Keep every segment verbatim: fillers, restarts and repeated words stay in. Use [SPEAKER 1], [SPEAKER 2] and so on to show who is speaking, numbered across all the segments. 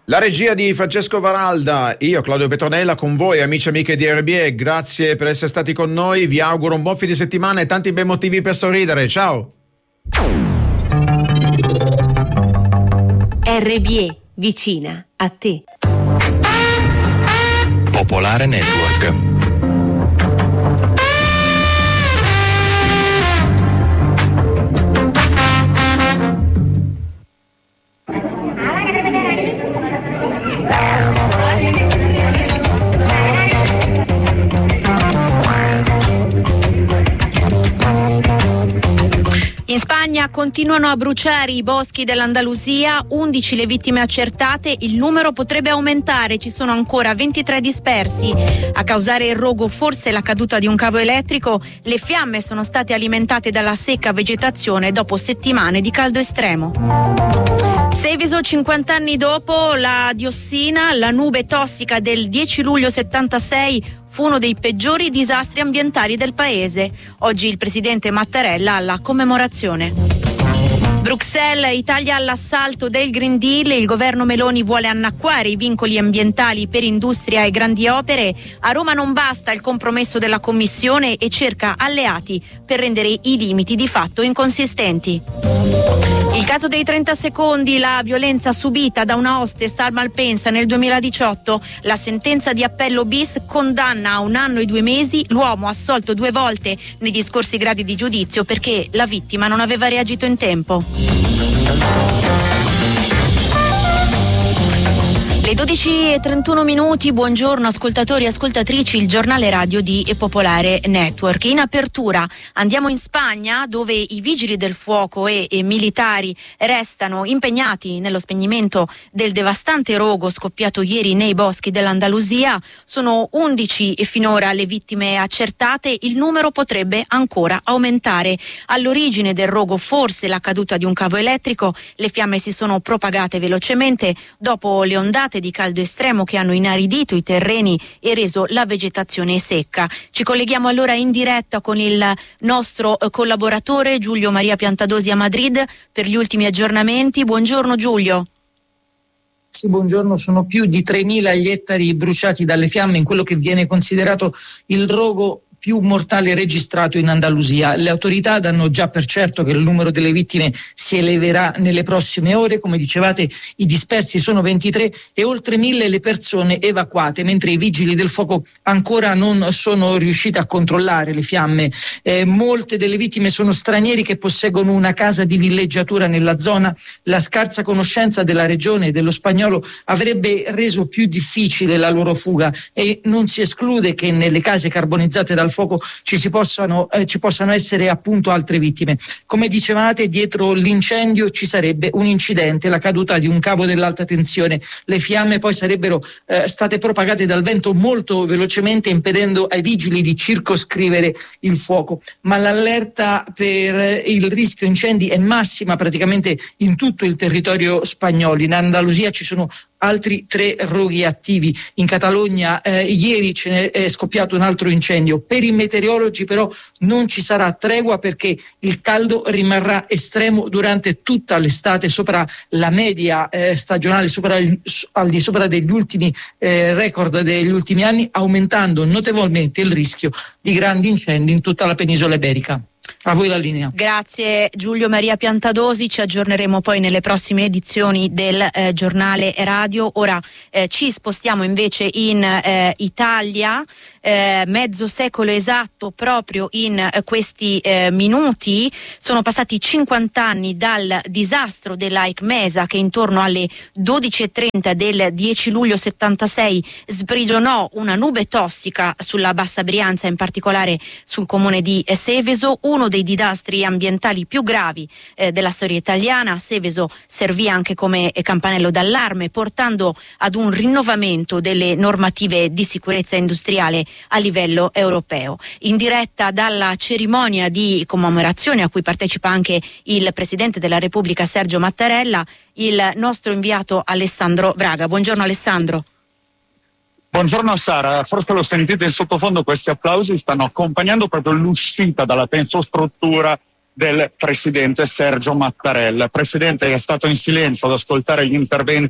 [SPEAKER 1] La regia di Francesco Varalda, io Claudio Petronella con voi amici e amiche di R B E, grazie per essere stati con noi, vi auguro un buon fine settimana e tanti bei motivi per sorridere, ciao!
[SPEAKER 2] R B E, vicina a te.
[SPEAKER 3] Popolare Network.
[SPEAKER 2] In Spagna continuano a bruciare i boschi dell'Andalusia, undici le vittime accertate, il numero potrebbe aumentare, ci sono ancora ventitré dispersi. A causare il rogo forse la caduta di un cavo elettrico, le fiamme sono state alimentate dalla secca vegetazione dopo settimane di caldo estremo. Seveso, cinquanta anni dopo la diossina, la nube tossica del dieci luglio settantasei fu uno dei peggiori disastri ambientali del paese. Oggi il presidente Mattarella alla commemorazione. Bruxelles, Italia all'assalto del Green Deal, il governo Meloni vuole annacquare i vincoli ambientali per industria e grandi opere. A Roma non basta il compromesso della Commissione e cerca alleati per rendere i limiti di fatto inconsistenti. Il caso dei trenta secondi, la violenza subita da una hostess al Malpensa nel duemiladiciotto, la sentenza di appello bis condanna a un anno e due mesi l'uomo assolto due volte negli scorsi gradi di giudizio perché la vittima non aveva reagito in tempo. Le dodici e trentuno minuti, buongiorno ascoltatori e ascoltatrici, il giornale radio di Popolare Network. In apertura andiamo in Spagna dove i vigili del fuoco e, e militari restano impegnati nello spegnimento del devastante rogo scoppiato ieri nei boschi dell'Andalusia. Sono undici e finora le vittime accertate, il numero potrebbe ancora aumentare. All'origine del rogo forse la caduta di un cavo elettrico, le fiamme si sono propagate velocemente dopo le ondate di caldo estremo che hanno inaridito i terreni e reso la vegetazione secca. Ci colleghiamo allora in diretta con il nostro collaboratore Giulio Maria Piantadosi a Madrid per gli ultimi aggiornamenti. Buongiorno Giulio.
[SPEAKER 4] Sì, buongiorno. Sono più di tremila gli ettari bruciati dalle fiamme in quello che viene considerato il rogo più mortale registrato in Andalusia. Le autorità danno già per certo che il numero delle vittime si eleverà nelle prossime ore. Come dicevate, i dispersi sono ventitré e oltre mille le persone evacuate, mentre i vigili del fuoco ancora non sono riusciti a controllare le fiamme. Eh, molte delle vittime sono stranieri che posseggono una casa di villeggiatura nella zona. La scarsa conoscenza della regione e dello spagnolo avrebbe reso più difficile la loro fuga e non si esclude che nelle case carbonizzate dal fuoco ci si possano eh, ci possano essere appunto altre vittime. Come dicevate, dietro l'incendio ci sarebbe un incidente, la caduta di un cavo dell'alta tensione. Le fiamme poi sarebbero eh, state propagate dal vento molto velocemente, impedendo ai vigili di circoscrivere il fuoco. Ma l'allerta per il rischio incendi è massima praticamente in tutto il territorio spagnolo. In Andalusia ci sono altri tre roghi attivi. In Catalogna eh, ieri ce n'è è scoppiato un altro incendio. Per i meteorologi però non ci sarà tregua perché il caldo rimarrà estremo durante tutta l'estate, sopra la media eh, stagionale, sopra il, al di sopra degli ultimi eh, record degli ultimi anni, aumentando notevolmente il rischio di grandi incendi in tutta la penisola iberica. A voi la linea.
[SPEAKER 2] Grazie Giulio Maria Piantadosi, ci aggiorneremo poi nelle prossime edizioni del eh, giornale radio. Ora eh, ci spostiamo invece in eh, Italia, eh, mezzo secolo esatto proprio in eh, questi eh, minuti. Sono passati cinquanta anni dal disastro della Ecmesa che intorno alle dodici e trenta del dieci luglio settantasei sprigionò una nube tossica sulla Bassa Brianza, in particolare sul comune di Seveso, uno dei disastri ambientali più gravi eh, della storia italiana. Seveso servì anche come campanello d'allarme, portando ad un rinnovamento delle normative di sicurezza industriale a livello europeo. In diretta dalla cerimonia di commemorazione a cui partecipa anche il Presidente della Repubblica Sergio Mattarella, il nostro inviato Alessandro Braga. Buongiorno Alessandro.
[SPEAKER 5] Buongiorno Sara, forse lo sentite in sottofondo, questi applausi stanno accompagnando proprio l'uscita dalla tensostruttura del Presidente Sergio Mattarella. Il Presidente è stato in silenzio ad ascoltare gli interventi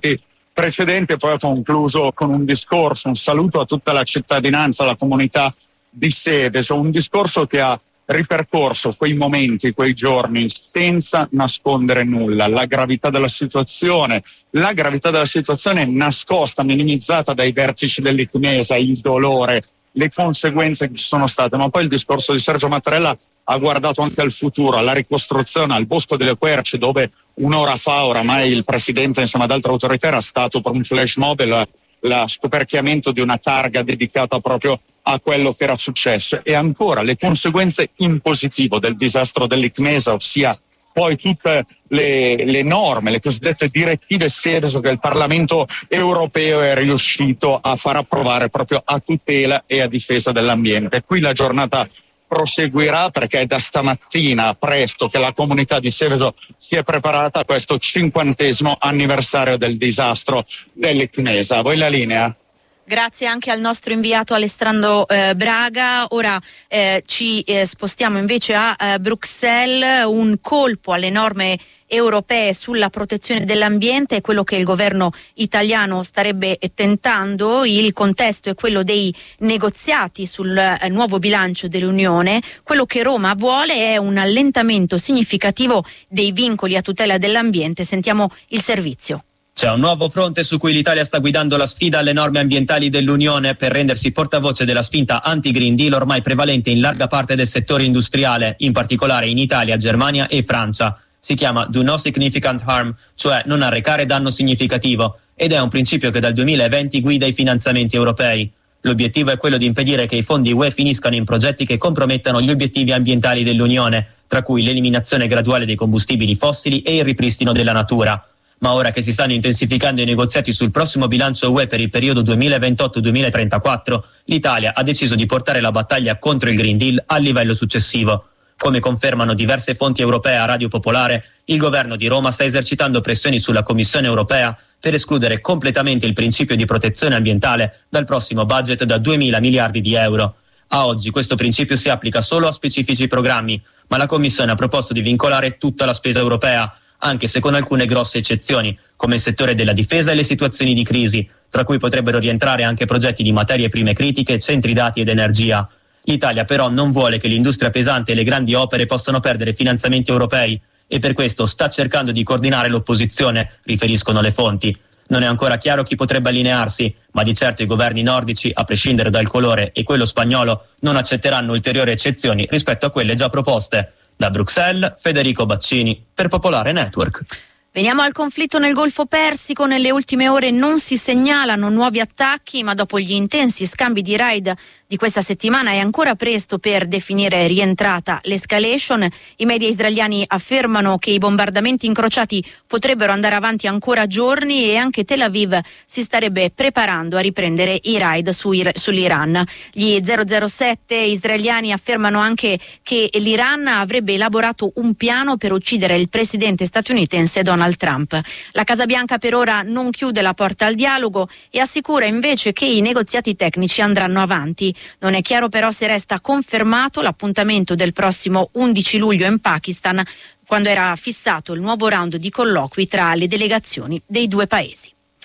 [SPEAKER 5] precedente, poi ha concluso con un discorso, un saluto a tutta la cittadinanza, alla comunità di Seveso, un discorso che ha ripercorso quei momenti, quei giorni senza nascondere nulla, la gravità della situazione, la gravità della situazione nascosta, minimizzata dai vertici dell'Icmesa, il dolore, le conseguenze che ci sono state, ma poi il discorso di Sergio Mattarella ha guardato anche al futuro, alla ricostruzione, al Bosco delle Querci, dove un'ora fa oramai il presidente insieme ad altre autorità era stato per un flash mob il la scoperchiamento di una targa dedicata proprio a quello che era successo, e ancora le conseguenze in positivo del disastro dell'Icmesa, ossia poi tutte le, le norme, le cosiddette direttive Seveso che il Parlamento europeo è riuscito a far approvare proprio a tutela e a difesa dell'ambiente. Qui la giornata proseguirà perché è da stamattina presto che la comunità di Seveso si è preparata a questo cinquantesimo anniversario del disastro dell'Icmesa. A voi la linea.
[SPEAKER 2] Grazie anche al nostro inviato Alessandro eh, Braga. Ora eh, ci eh, spostiamo invece a eh, Bruxelles. Un colpo alle norme europee sulla protezione dell'ambiente è quello che il governo italiano starebbe tentando. Il contesto è quello dei negoziati sul eh, nuovo bilancio dell'Unione. Quello che Roma vuole è un allentamento significativo dei vincoli a tutela dell'ambiente. Sentiamo il servizio.
[SPEAKER 6] C'è un nuovo fronte su cui l'Italia sta guidando la sfida alle norme ambientali dell'Unione per rendersi portavoce della spinta anti-Green Deal ormai prevalente in larga parte del settore industriale, in particolare in Italia, Germania e Francia. Si chiama Do No Significant Harm, cioè non arrecare danno significativo, ed è un principio che dal duemilaventi guida i finanziamenti europei. L'obiettivo è quello di impedire che i fondi U E finiscano in progetti che compromettano gli obiettivi ambientali dell'Unione, tra cui l'eliminazione graduale dei combustibili fossili e il ripristino della natura. Ma ora che si stanno intensificando i negoziati sul prossimo bilancio U E per il periodo duemilaventotto duemilatrentaquattro, l'Italia ha deciso di portare la battaglia contro il Green Deal al livello successivo. Come confermano diverse fonti europee a Radio Popolare, il governo di Roma sta esercitando pressioni sulla Commissione europea per escludere completamente il principio di protezione ambientale dal prossimo budget da duemila miliardi di euro. A oggi questo principio si applica solo a specifici programmi, ma la Commissione ha proposto di vincolare tutta la spesa europea, anche se con alcune grosse eccezioni, come il settore della difesa e le situazioni di crisi, tra cui potrebbero rientrare anche progetti di materie prime critiche, centri dati ed energia. L'Italia però non vuole che l'industria pesante e le grandi opere possano perdere finanziamenti europei e per questo sta cercando di coordinare l'opposizione, riferiscono le fonti. Non è ancora chiaro chi potrebbe allinearsi, ma di certo i governi nordici, a prescindere dal colore, e quello spagnolo, non accetteranno ulteriori eccezioni rispetto a quelle già proposte. Da Bruxelles, Federico Baccini, per Popolare Network.
[SPEAKER 2] Veniamo al conflitto nel Golfo Persico. Nelle ultime ore non si segnalano nuovi attacchi, ma dopo gli intensi scambi di raid di questa settimana è ancora presto per definire rientrata l'escalation. I media israeliani affermano che i bombardamenti incrociati potrebbero andare avanti ancora giorni e anche Tel Aviv si starebbe preparando a riprendere i raid su, sull'Iran. Gli zero zero sette israeliani affermano anche che l'Iran avrebbe elaborato un piano per uccidere il presidente statunitense Donald Trump. La Casa Bianca per ora non chiude la porta al dialogo e assicura invece che i negoziati tecnici andranno avanti. Non è chiaro però se resta confermato l'appuntamento del prossimo undici luglio in Pakistan, quando era fissato il nuovo round di colloqui tra le delegazioni dei due paesi.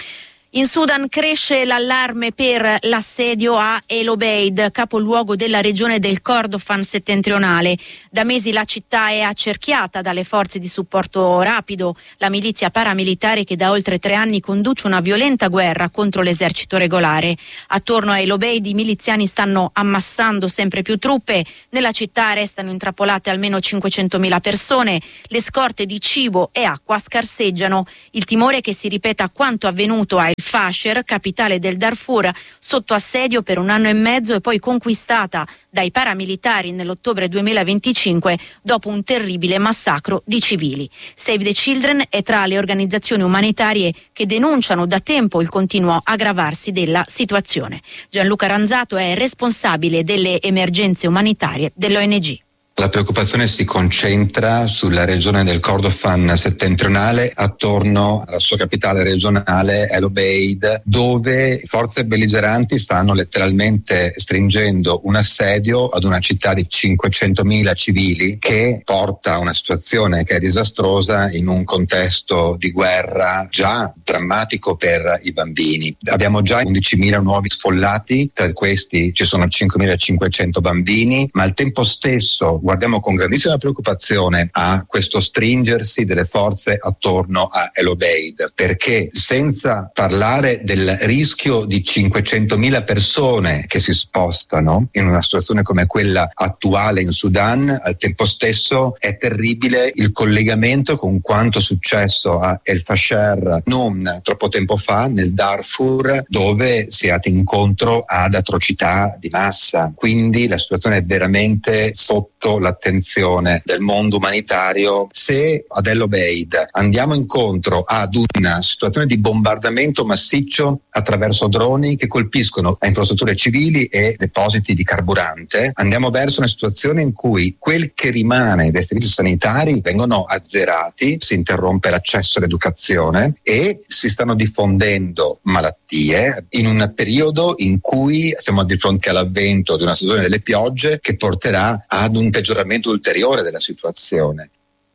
[SPEAKER 2] In Sudan cresce l'allarme per l'assedio a El Obeid, capoluogo della regione del Kordofan settentrionale. Da mesi la città è accerchiata dalle forze di supporto rapido, la milizia paramilitare che da oltre tre anni conduce una violenta guerra contro l'esercito regolare. Attorno a El Obeid i miliziani stanno ammassando sempre più truppe. Nella città restano intrappolate almeno cinquecentomila persone. Le scorte di cibo e acqua scarseggiano. Il timore è che si ripeta quanto avvenuto a El Fasher, capitale del Darfur, sotto assedio per un anno e mezzo e poi conquistata dai paramilitari nell'ottobre duemilaventicinque dopo un terribile massacro di civili. Save the Children è tra le organizzazioni umanitarie che denunciano da tempo il continuo aggravarsi della situazione. Gianluca Ranzato è responsabile delle emergenze umanitarie dell'O N G.
[SPEAKER 7] La preoccupazione si concentra sulla regione del Kordofan settentrionale, attorno alla sua capitale regionale El Obeid, dove forze belligeranti stanno letteralmente stringendo un assedio ad una città di cinquecentomila civili, che porta a una situazione che è disastrosa in un contesto di guerra già drammatico per i bambini. Abbiamo già undicimila nuovi sfollati, tra questi ci sono cinquemilacinquecento bambini, ma al tempo stesso guardiamo con grandissima preoccupazione a questo stringersi delle forze attorno a El Obeid, perché senza parlare del rischio di cinquecentomila persone che si spostano in una situazione come quella attuale in Sudan, al tempo stesso è terribile il collegamento con quanto successo a El Fasher non troppo tempo fa nel Darfur, dove si è andato incontro ad atrocità di massa. Quindi la situazione è veramente sotto l'attenzione del mondo umanitario. Se ad El Obeid andiamo incontro ad una situazione di bombardamento massiccio attraverso droni che colpiscono infrastrutture civili e depositi di carburante, andiamo verso una situazione in cui quel che rimane dei servizi sanitari vengono azzerati, si interrompe l'accesso all'educazione e si stanno diffondendo malattie in un periodo in cui siamo di fronte all'avvento di una stagione delle piogge che porterà ad un peggioramento ulteriore della situazione.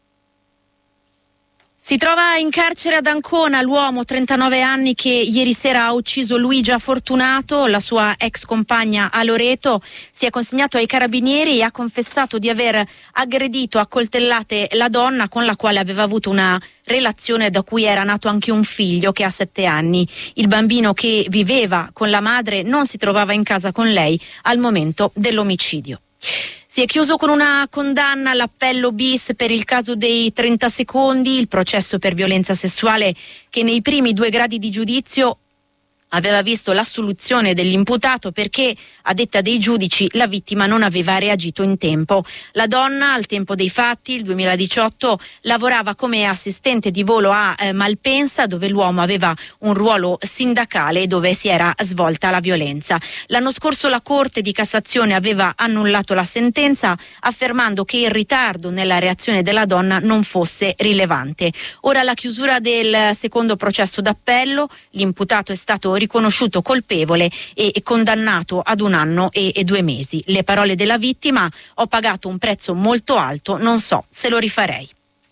[SPEAKER 2] Si trova in carcere ad Ancona l'uomo, trentanove anni, che ieri sera ha ucciso Luigia Fortunato, la sua ex compagna a Loreto. Si è consegnato ai carabinieri e ha confessato di aver aggredito a coltellate la donna con la quale aveva avuto una relazione da cui era nato anche un figlio che ha sette anni. Il bambino che viveva con la madre non si trovava in casa con lei al momento dell'omicidio. Si è chiuso con una condanna all'appello bis per il caso dei trenta secondi, il processo per violenza sessuale che nei primi due gradi di giudizio aveva visto l'assoluzione dell'imputato perché, a detta dei giudici, la vittima non aveva reagito in tempo. La donna, al tempo dei fatti, il duemiladiciotto, lavorava come assistente di volo a eh, Malpensa, dove l'uomo aveva un ruolo sindacale e dove si era svolta la violenza. L'anno scorso la Corte di Cassazione aveva annullato la sentenza, affermando che il ritardo nella reazione della donna non fosse rilevante. Ora la chiusura del secondo processo d'appello, l'imputato è stato riconosciuto colpevole e condannato ad un anno e, e due mesi. Le parole della vittima: ho pagato un prezzo molto alto, non so se lo rifarei.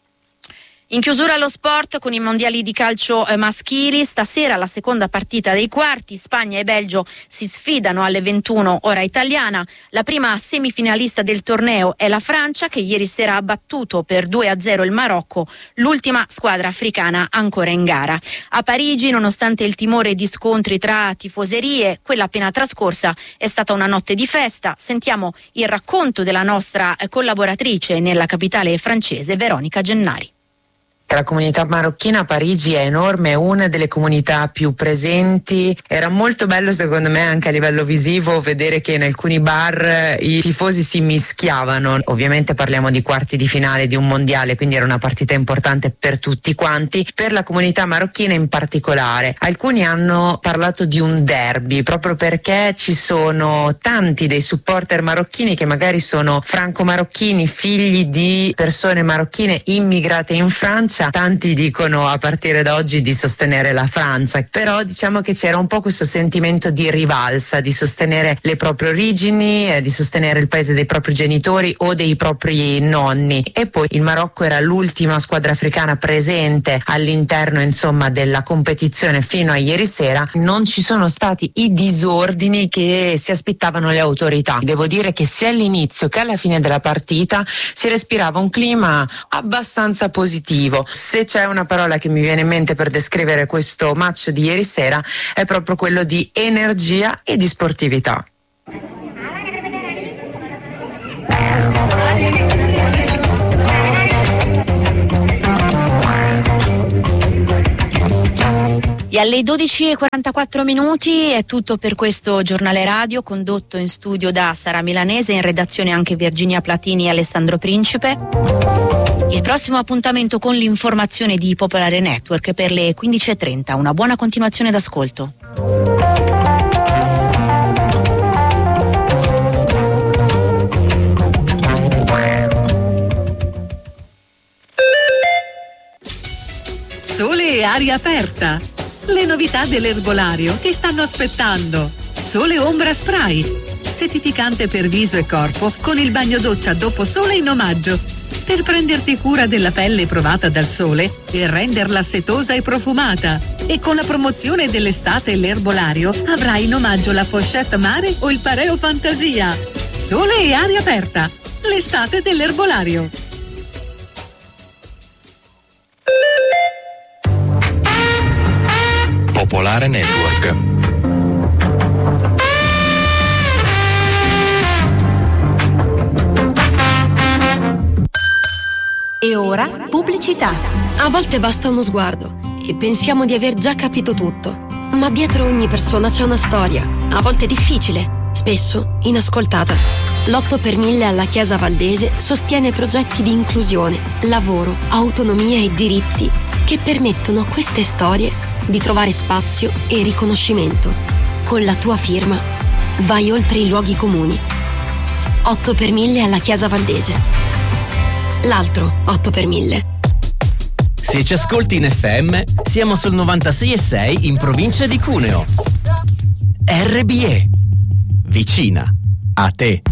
[SPEAKER 2] In chiusura allo sport con i mondiali di calcio maschili, stasera la seconda partita dei quarti, Spagna e Belgio si sfidano alle ventuno ora italiana. La prima semifinalista del torneo è la Francia, che ieri sera ha battuto per due a zero il Marocco, l'ultima squadra africana ancora in gara. A Parigi, nonostante il timore di scontri tra tifoserie, quella appena trascorsa è stata una notte di festa. Sentiamo il racconto della nostra collaboratrice nella capitale francese, Veronica Gennari.
[SPEAKER 8] La comunità marocchina a Parigi è enorme, è una delle comunità più presenti. Era molto bello secondo me anche a livello visivo vedere che in alcuni bar i tifosi si mischiavano. Ovviamente parliamo di quarti di finale di un mondiale, quindi era una partita importante per tutti quanti, per la comunità marocchina in particolare. Alcuni hanno parlato di un derby proprio perché ci sono tanti dei supporter marocchini che magari sono franco-marocchini, figli di persone marocchine immigrate in Francia. Tanti dicono a partire da oggi di sostenere la Francia, però diciamo che c'era un po' questo sentimento di rivalsa, di sostenere le proprie origini, eh, di sostenere il paese dei propri genitori o dei propri nonni. E poi il Marocco era l'ultima squadra africana presente all'interno insomma della competizione fino a ieri sera. Non ci sono stati i disordini che si aspettavano le autorità. Devo dire che sia all'inizio che alla fine della partita si respirava un clima abbastanza positivo. Se c'è una parola che mi viene in mente per descrivere questo match di ieri sera è proprio quello di energia e di sportività.
[SPEAKER 2] E alle dodici e quarantaquattro minuti è tutto per questo giornale radio, condotto in studio da Sara Milanese, in redazione anche Virginia Platini e Alessandro Principe. Il prossimo appuntamento con l'informazione di Popolare Network per le quindici e trenta. Una buona continuazione d'ascolto.
[SPEAKER 9] aria aperta. Le novità dell'erbolario ti stanno aspettando. Sole Ombra Spray, settificante per viso e corpo con il bagno doccia dopo sole in omaggio, per prenderti cura della pelle provata dal sole e renderla setosa e profumata. E con la promozione dell'estate e l'erbolario avrai in omaggio la pochette mare o il pareo fantasia. Sole e aria aperta, l'estate dell'erbolario.
[SPEAKER 3] Popolare Network.
[SPEAKER 10] E ora pubblicità.
[SPEAKER 11] A volte basta uno sguardo e pensiamo di aver già capito tutto, ma dietro ogni persona c'è una storia, a volte difficile, spesso inascoltata. L'otto per mille alla Chiesa Valdese sostiene progetti di inclusione, lavoro, autonomia e diritti che permettono a queste storie di trovare spazio e riconoscimento. Con la tua firma vai oltre i luoghi comuni. otto per mille alla Chiesa Valdese. L'altro otto per mille.
[SPEAKER 12] Se ci ascolti in F M, siamo sul novantasei e sei in provincia di Cuneo. R B E, vicina a te.